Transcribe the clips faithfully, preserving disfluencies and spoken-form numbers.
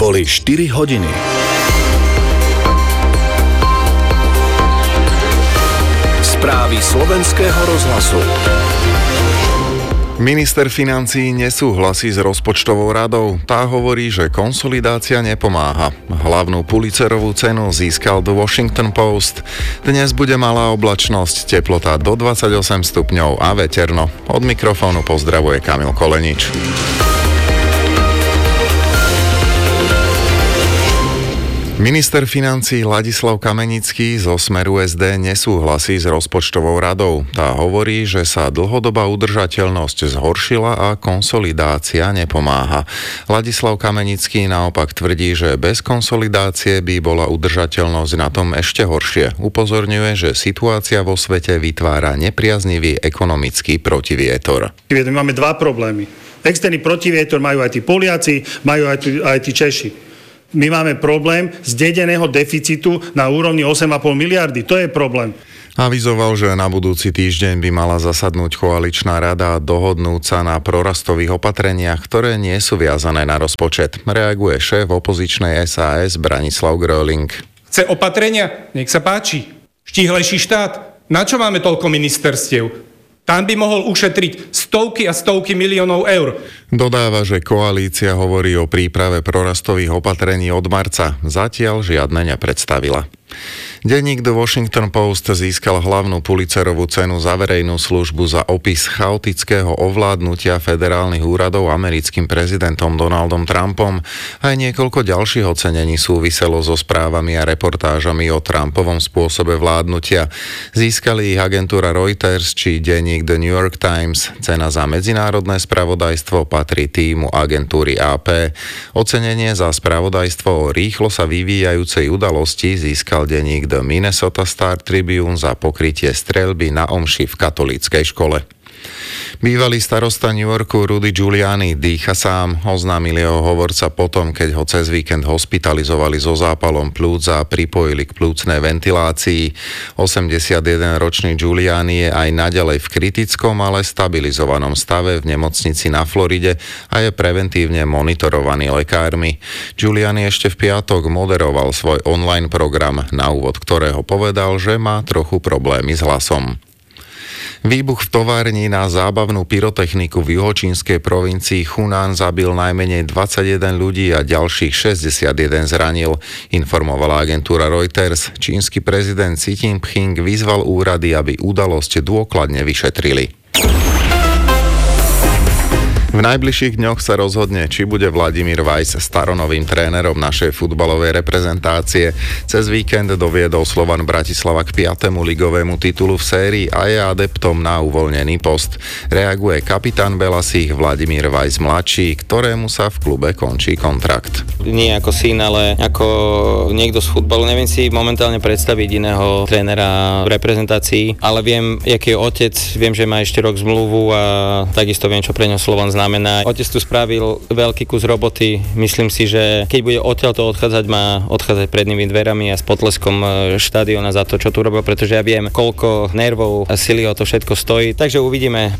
Boli štyri hodiny. Správy slovenského rozhlasu. Minister financií nesúhlasí s rozpočtovou radou. Tá hovorí, že konsolidácia nepomáha. Hlavnú Pulitzerovú cenu získal The Washington Post. Dnes bude malá oblačnosť, teplota do dvadsaťosem stupňov a veterno. Od mikrofónu pozdravuje Kamil Kolenič. Minister financií Ladislav Kamenický zo Smeru es dé nesúhlasí s rozpočtovou radou. Tá hovorí, že sa dlhodobá udržateľnosť zhoršila a konsolidácia nepomáha. Ladislav Kamenický naopak tvrdí, že bez konsolidácie by bola udržateľnosť na tom ešte horšie. Upozorňuje, že situácia vo svete vytvára nepriaznivý ekonomický protivietor. My máme dva problémy. Externý protivietor majú aj tí Poliaci, majú aj tí, aj tí Češi. My máme problém zdedeného deficitu na úrovni osem a pol miliardy. To je problém. Avizoval, že na budúci týždeň by mala zasadnúť koaličná rada a dohodnúť sa na prorastových opatreniach, ktoré nie sú viazané na rozpočet. Reaguje šéf opozičnej es a es Branislav Gröling. Chce opatrenia? Nech sa páči. Štíhlejší štát. Na čo máme toľko ministerstiev? Tam by mohol ušetriť stovky a stovky miliónov eur. Dodáva, že koalícia hovorí o príprave prorastových opatrení od marca. Zatiaľ žiadne nepredstavila. Denník The Washington Post získal hlavnú Pulitzerovú cenu za verejnú službu za opis chaotického ovládnutia federálnych úradov americkým prezidentom Donaldom Trumpom. Aj niekoľko ďalších ocenení súviselo so správami a reportážami o Trumpovom spôsobe vládnutia. Získali ich agentúra Reuters či denník The New York Times. Cena za medzinárodné spravodajstvo patrí týmu agentúry á pé. Ocenenie za spravodajstvo o rýchlo sa vyvíjajúcej udalosti získal denník The Minnesota Star Tribune za pokrytie streľby na omši v katolíckej škole. Bývalý starosta New Yorku Rudy Giuliani dýcha sám, oznámil jeho hovorca potom, keď ho cez víkend hospitalizovali so zápalom plúc a pripojili k plúcnej ventilácii. osemdesiatjedenročný Giuliani je aj naďalej v kritickom, ale stabilizovanom stave v nemocnici na Floride a je preventívne monitorovaný lekármi. Giuliani ešte v piatok moderoval svoj online program, na úvod ktorého povedal, že má trochu problémy s hlasom. Výbuch v továrni na zábavnú pyrotechniku v juhočínskej provincii Hunan zabil najmenej dvadsaťjeden ľudí a ďalších šesťdesiatjeden zranil, informovala agentúra Reuters. Čínsky prezident Xi Jinping vyzval úrady, aby udalosť dôkladne vyšetrili. V najbližších dňoch sa rozhodne, či bude Vladimír Weiss staronovým trénerom našej futbalovej reprezentácie. Cez víkend doviedol Slovan Bratislava k piatemu ligovému titulu v sérii a je adeptom na uvoľnený post. Reaguje kapitán Belasích Vladimír Weiss mladší, ktorému sa v klube končí kontrakt. Nie ako syn, ale ako niekto z futbalu. Neviem si momentálne predstaviť iného trénera v reprezentácii, ale viem, aký je otec, viem, že má ešte rok zmluvu a takisto viem, čo pre ňo Slovan znamená. Otec tu spravil veľký kus roboty. Myslím si, že keď bude odtiaľto odchádzať, má odchádzať prednými dverami a s potleskom štadióna za to, čo tu robil, pretože ja viem, koľko nervov a sily o to všetko stojí. Takže uvidíme.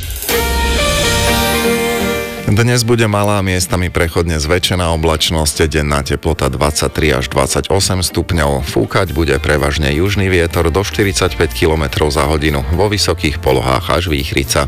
Dnes bude malá, miestami prechodne zväčšená oblačnosť, denná teplota dvadsaťtri až dvadsaťosem stupňov. Fúkať bude prevažne južný vietor do štyridsaťpäť kilometrov za hodinu, vo vysokých polohách až výchrica.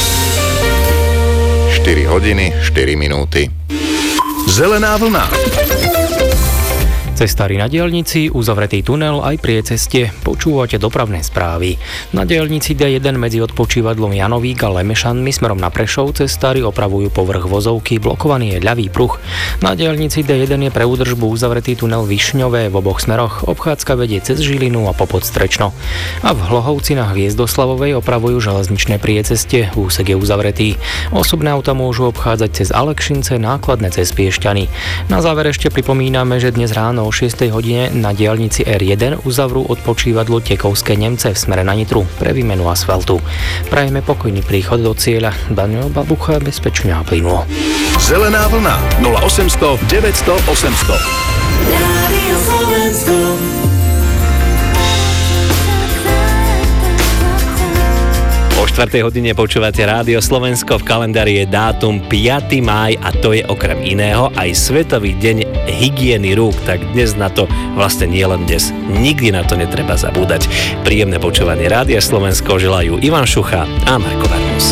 štyri hodiny, štyri minúty. Zelená vlna. Cestári na diaľnici, uzavretý tunel aj pri ceste. Počúvate dopravné správy. Na diaľnici dé jeden medzi odpočívadlom Janovík a Lemešanmi smerom na Prešov cestári opravujú povrch vozovky, blokovaný je ľavý pruh. Na diaľnici dé jeden je pre údržbu uzavretý tunel Višňové v oboch smeroch. Obchádzka vedie cez Žilinu a popod Strečno. A v Hlohovci na Hviezdoslavovej opravujú železničné priecestie. Úsek je uzavretý. Osobné auta môžu obchádzať cez Alekšince, nákladné cez Piešťany. Na záver ešte pripomíname, že dnes ráno o šiestej hodine na diaľnici er jeden uzavrú odpočívadlo Tekovské Nemce v smere na Nitru pre výmenu asfaltu. Prajeme pokojný príchod do cieľa. Daniel Babucha bezpečne a plynulo. Zelená vlna nula osemsto deväťsto osemsto. Rádio Slovensko. O štvrtej hodine počúvate Rádio Slovensko, v kalendári je dátum piateho mája a to je okrem iného aj Svetový deň hygieny rúk, tak dnes na to, vlastne nie len dnes, nikdy na to netreba zabúdať. Príjemné počúvanie Rádia Slovensko želajú Ivan Šucha a Marko Varmus.